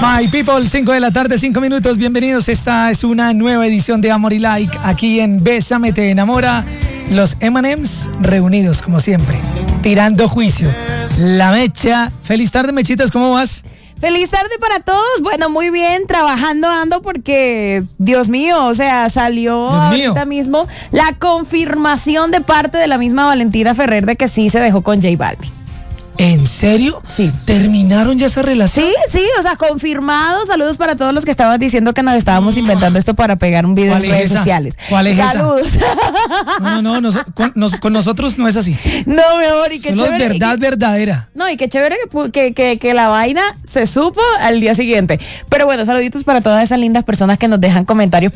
My people, 5 de la tarde, 5 minutos, bienvenidos. Esta es una nueva edición de Amor y Like aquí en Bésame Te Enamora. Los M&M's reunidos como siempre, tirando juicio. La Mecha, feliz tarde Mechitas, ¿cómo vas? Feliz tarde para todos. Bueno, muy bien, trabajando ando porque, Dios mío, o sea, salió ahorita mismo la confirmación de parte de la misma Valentina Ferrer de que sí se dejó con J Balvin. ¿En serio? Sí. ¿Terminaron ya esa relación? Sí, o sea, confirmado. Saludos para todos los que estaban diciendo que nos estábamos inventando esto para pegar un video en redes sociales. ¿Cuál es Saludos. esa? No, con nosotros no es así. No, mejor, y qué solo chévere. Verdad verdadera. No, y qué chévere que la vaina se supo al día siguiente. Pero bueno, saluditos para todas esas lindas personas que nos dejan comentarios,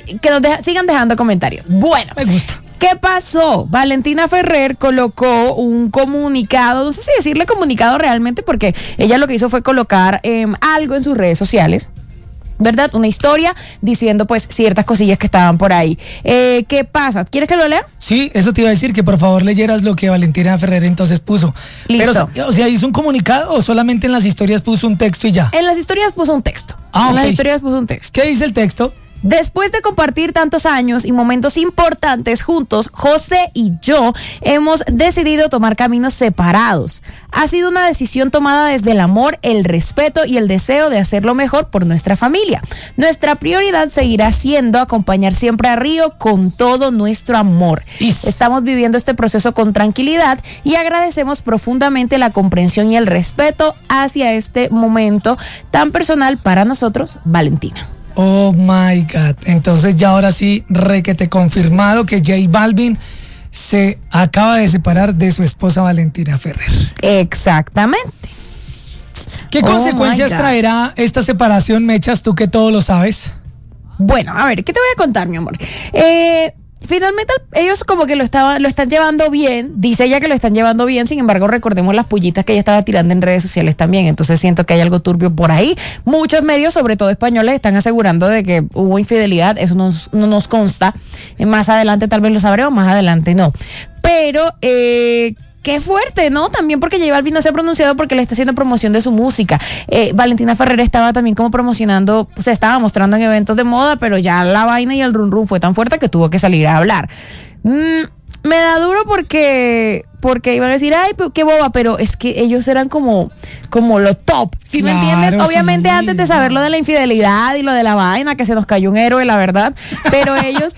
sigan dejando comentarios. Bueno. Me gusta. ¿Qué pasó? Valentina Ferrer colocó un comunicado, no sé si decirle comunicado realmente, porque ella lo que hizo fue colocar algo en sus redes sociales, ¿verdad? Una historia diciendo pues ciertas cosillas que estaban por ahí. ¿Qué pasa? ¿Quieres que lo lea? Sí, eso te iba a decir, que por favor leyeras lo que Valentina Ferrer entonces puso. Listo. Pero, o sea, ¿hizo un comunicado o solamente en las historias puso un texto y ya? En las historias puso un texto. En las historias puso un texto. ¿Qué dice el texto? Después de compartir tantos años y momentos importantes juntos, José y yo hemos decidido tomar caminos separados. Ha sido una decisión tomada desde el amor, el respeto y el deseo de hacer lo mejor por nuestra familia. Nuestra prioridad seguirá siendo acompañar siempre a Río con todo nuestro amor. Estamos viviendo este proceso con tranquilidad y agradecemos profundamente la comprensión y el respeto hacia este momento tan personal para nosotros, Valentina. Oh my God. Entonces ya ahora sí, requete confirmado que J Balvin se acaba de separar de su esposa Valentina Ferrer. Exactamente. ¿Qué consecuencias traerá esta separación, Mechas, tú que todo lo sabes? Bueno, a ver, ¿qué te voy a contar, mi amor? Finalmente ellos como que lo están llevando bien, dice ella que lo están llevando bien, sin embargo recordemos las pullitas que ella estaba tirando en redes sociales también, entonces siento que hay algo turbio por ahí. Muchos medios, sobre todo españoles, están asegurando de que hubo infidelidad, eso no nos consta, más adelante tal vez lo sabremos, más adelante no, pero qué fuerte, ¿no? También porque J Balvin no se ha pronunciado porque le está haciendo promoción de su música. Valentina Ferrer estaba también como promocionando, se estaba mostrando en eventos de moda, pero ya la vaina y el rum rum fue tan fuerte que tuvo que salir a hablar. Me da duro porque iban a decir, ay, qué boba, pero es que ellos eran como lo top, ¿sí me entiendes? Obviamente antes de saber lo de la infidelidad y lo de la vaina, que se nos cayó un héroe, la verdad, pero ellos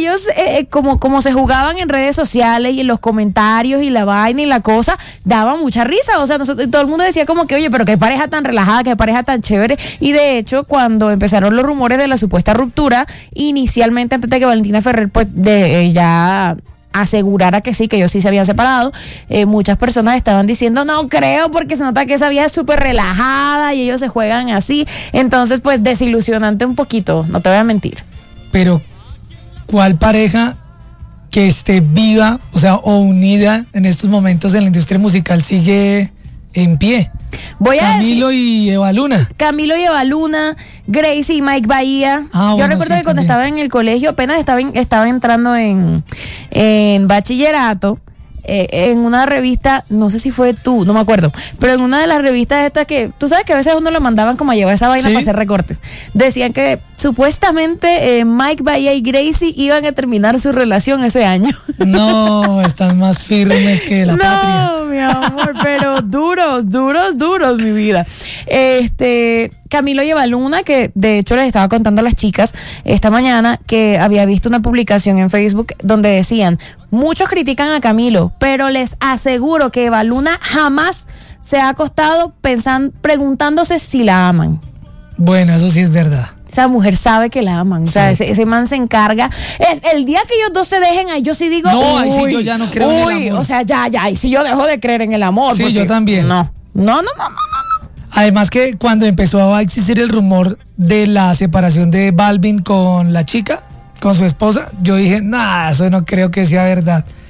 como se jugaban en redes sociales y en los comentarios y la vaina y la cosa, daban mucha risa, o sea, todo el mundo decía como que, oye, pero qué pareja tan relajada, qué pareja tan chévere, y de hecho, cuando empezaron los rumores de la supuesta ruptura, inicialmente antes de que Valentina Ferrer, pues, ya asegurara que sí, que ellos sí se habían separado, muchas personas estaban diciendo no creo porque se nota que esa vida es súper relajada y ellos se juegan así, entonces pues desilusionante un poquito, no te voy a mentir. Pero ¿cuál pareja que esté viva, o sea, o unida en estos momentos en la industria musical sigue en pie? Camilo y Eva Luna. Camilo y Eva Luna, Gracie y Mike Bahía. Yo recuerdo que cuando estaba en el colegio, apenas estaba entrando en bachillerato, en una revista, no sé si fue Tú, no me acuerdo, pero en una de las revistas estas que, tú sabes que a veces a uno lo mandaban como a llevar esa vaina para hacer recortes, decían que supuestamente Mike Bahía y Gracie iban a terminar su relación ese año. No, están más firmes que la patria. No, mi amor, pero duros, mi vida. Camilo y Eva Luna, que de hecho les estaba contando a las chicas esta mañana que había visto una publicación en Facebook donde decían, muchos critican a Camilo, pero les aseguro que Eva Luna jamás se ha acostado preguntándose si la aman. Bueno, eso sí es verdad. Esa mujer sabe que la aman, o sea, ese man se encarga. Es el día que ellos dos se dejen, ahí yo sí digo, no, ahí sí yo ya no creo en el amor. O sea, ya, ahí sí yo dejo de creer en el amor. Sí, porque, yo también. No. Además que cuando empezó a existir el rumor de la separación de Balvin con la chica, con su esposa, yo dije, eso no creo que sea verdad.